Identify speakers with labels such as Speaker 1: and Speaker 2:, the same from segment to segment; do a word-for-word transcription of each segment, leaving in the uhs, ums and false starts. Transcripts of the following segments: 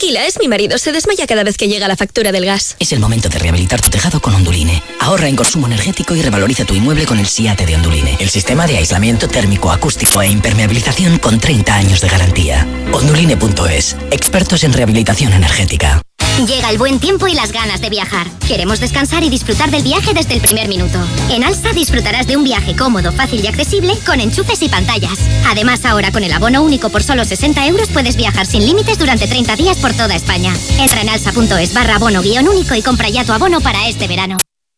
Speaker 1: Tranquila, es mi marido. Se desmaya cada vez que llega la factura del gas.
Speaker 2: Es el momento de rehabilitar tu tejado con Onduline. Ahorra en consumo energético y revaloriza tu inmueble con el SIATE de Onduline. El sistema de aislamiento térmico, acústico e impermeabilización con treinta años de garantía. Onduline punto es. Expertos en rehabilitación energética.
Speaker 3: Llega el buen tiempo y las ganas de viajar. Queremos descansar y disfrutar del viaje desde el primer minuto. En Alsa disfrutarás de un viaje cómodo, fácil y accesible con enchufes y pantallas. Además, ahora con el abono único por solo sesenta euros puedes viajar sin límites durante treinta días por toda España. Entra en alsa punto es barra abono guión único y compra ya tu abono para este verano.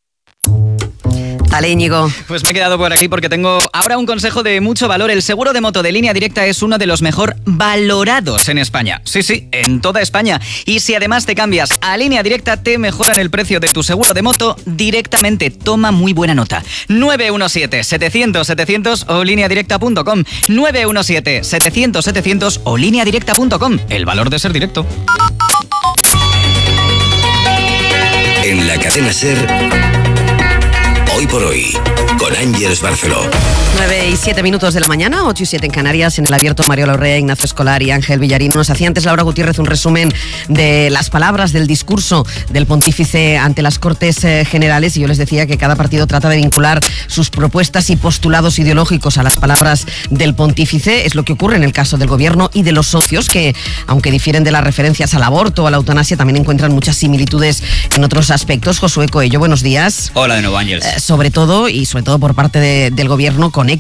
Speaker 4: Dale, Íñigo.
Speaker 5: Pues me he quedado por aquí porque tengo ahora un consejo de mucho valor. El seguro de moto de Línea Directa es uno de los mejor valorados en España. Sí, sí, en toda España. Y si además te cambias a Línea Directa, te mejoran el precio de tu seguro de moto directamente. Toma muy buena nota. nueve uno siete, setecientos, setecientos o línea directa punto com. nueve uno siete, setecientos, setecientos o línea directa punto com. El valor de ser directo.
Speaker 6: En la cadena SER... Hoy por hoy, con Ángeles Barceló.
Speaker 4: nueve y siete minutos de la mañana, ocho y siete en Canarias, en el abierto Mario Larrea, Ignacio Escolar y Ángel Villarino. Nos hacía antes Laura Gutiérrez un resumen de las palabras del discurso del pontífice ante las Cortes eh, Generales, y yo les decía que cada partido trata de vincular sus propuestas y postulados ideológicos a las palabras del pontífice. Es lo que ocurre en el caso del gobierno y de los socios, que aunque difieren de las referencias al aborto o a la eutanasia, también encuentran muchas similitudes en otros aspectos. Josué Coello, buenos días.
Speaker 7: Hola de nuevo, Ángeles.
Speaker 4: Eh, sobre todo, y sobre todo por parte de, del gobierno, conecta